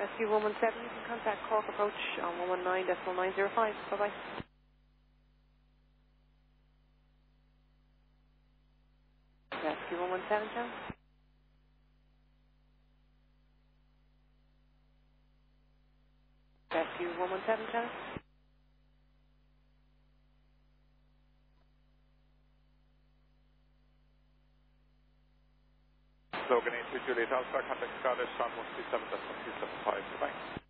Rescue 117, you can contact Cork Approach on 119.905. Bye-bye. Rescue 117, channel. Rescue 117, channel. Logan 8 Juliet Alpha, contact Scottish on 137.275. Bye-bye.